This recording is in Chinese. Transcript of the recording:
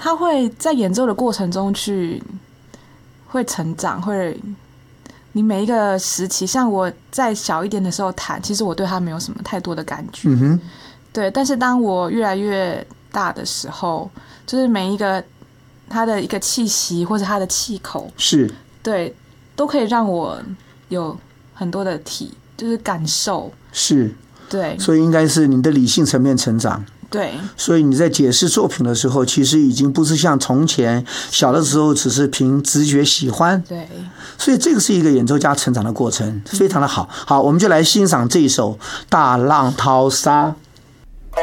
他会在演奏的过程中会成长，你每一个时期，像我在小一点的时候弹，其实我对他没有什么太多的感觉，对。但是当我越来越大的时候，就是每一个他的一个气息或者他的气口， 是， 对，都可以让我有很多的就是感受， 是， 对。 所以应该是你的理性层面成长。 对， 所以你在解释作品的时候，其实已经不是像从前小的时候只是凭直觉喜欢。 对， 所以这个是一个演奏家成长的过程，非常的好。好，我们就来欣赏这一首《大浪淘沙》。